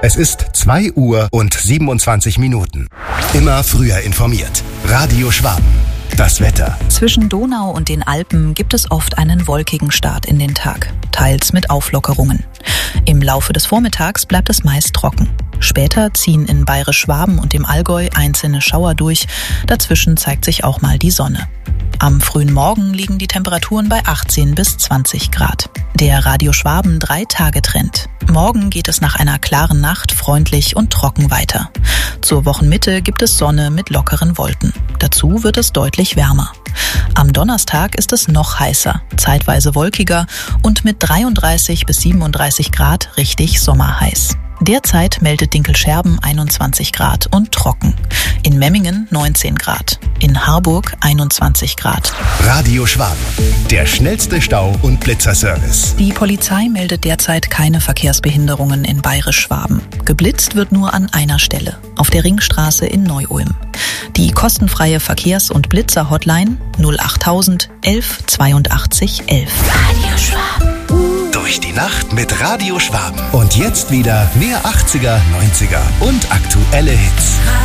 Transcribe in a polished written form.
Es ist 2 Uhr und 27 Minuten. Immer früher informiert. Radio Schwaben. Das Wetter. Zwischen Donau und den Alpen gibt es oft einen wolkigen Start in den Tag, teils mit Auflockerungen. Im Laufe des Vormittags bleibt es meist trocken. Später ziehen in Bayerisch-Schwaben und dem Allgäu einzelne Schauer durch. Dazwischen zeigt sich auch mal die Sonne. Am frühen Morgen liegen die Temperaturen bei 18 bis 20 Grad. Der Radio Schwaben 3-Tage-Trend. Morgen geht es nach einer klaren Nacht freundlich und trocken weiter. Zur Wochenmitte gibt es Sonne mit lockeren Wolken. Dazu wird es deutlich wärmer. Am Donnerstag ist es noch heißer, zeitweise wolkiger und mit 33 bis 37 Grad richtig sommerheiß. Derzeit meldet Dinkelscherben 21 Grad und trocken. In Memmingen 19 Grad. In Harburg 21 Grad. Radio Schwaben. Der schnellste Stau- und Blitzerservice. Die Polizei meldet derzeit keine Verkehrsbehinderungen in Bayerisch-Schwaben. Geblitzt wird nur an einer Stelle, auf der Ringstraße in Neu-Ulm. Die kostenfreie Verkehrs- und Blitzer-Hotline 08000 11 82 11. Radio Schwaben. Durch die Nacht mit Radio Schwaben. Und jetzt wieder mehr 80er, 90er und aktuelle Hits.